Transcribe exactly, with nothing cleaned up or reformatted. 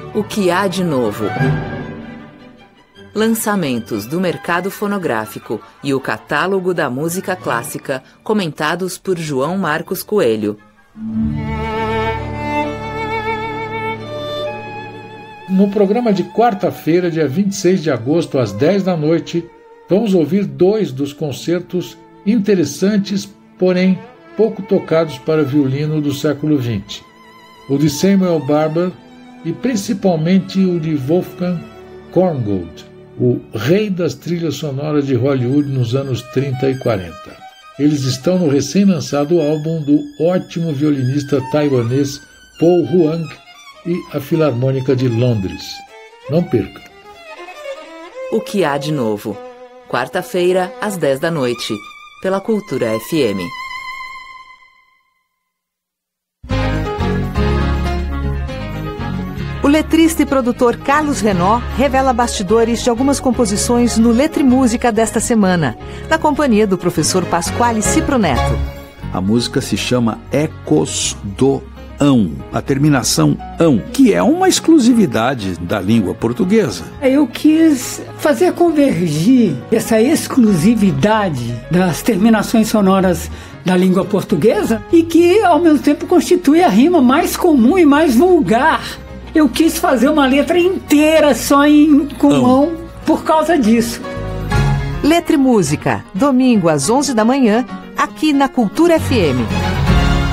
O que há de novo? Lançamentos do mercado fonográfico e o catálogo da música clássica, comentados por João Marcos Coelho. No programa de quarta-feira, dia vinte e seis de agosto, às dez da noite, vamos ouvir dois dos concertos interessantes, porém pouco tocados para violino do século vinte. O de Samuel Barber e principalmente o de Wolfgang Korngold, o rei das trilhas sonoras de Hollywood nos anos trinta e quarenta. Eles estão no recém-lançado álbum do ótimo violinista taiwanês Paul Huang e a Filarmônica de Londres. Não perca! O que há de novo? Quarta-feira, às dez da noite, pela Cultura F M. O letrista e produtor Carlos Renaud revela bastidores de algumas composições no Letra e Música desta semana, na companhia do professor Pasquale Cipro Neto. A música se chama Ecos do ão, a terminação ão, que é uma exclusividade da língua portuguesa. Eu quis fazer convergir essa exclusividade das terminações sonoras da língua portuguesa e que, ao mesmo tempo, constitui a rima mais comum e mais vulgar. Eu quis fazer uma letra inteira só em com ão por causa disso. Letra e Música, domingo às onze da manhã, aqui na Cultura F M.